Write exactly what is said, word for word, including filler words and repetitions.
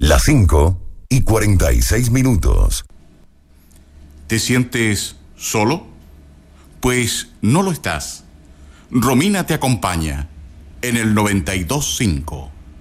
Las cinco y cuarenta y seis minutos. ¿Te sientes solo? Pues no lo estás. Romina te acompaña en el noventa y dos punto cinco.